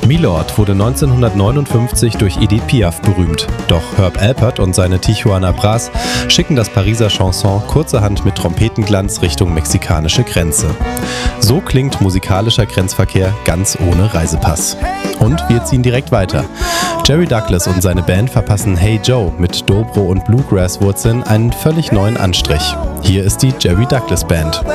Milord wurde 1959 durch Edith Piaf berühmt. Doch Herb Alpert und seine Tijuana Brass schicken das Pariser Chanson kurzerhand mit Trompetenglanz Richtung mexikanische Grenze. So klingt musikalischer Grenzverkehr ganz ohne Reisepass. Und wir ziehen direkt weiter. Jerry Douglas und seine Band verpassen Hey Joe mit Dobro- und Bluegrass-Wurzeln einen völlig neuen Anstrich. Hier ist die Jerry Douglas Band.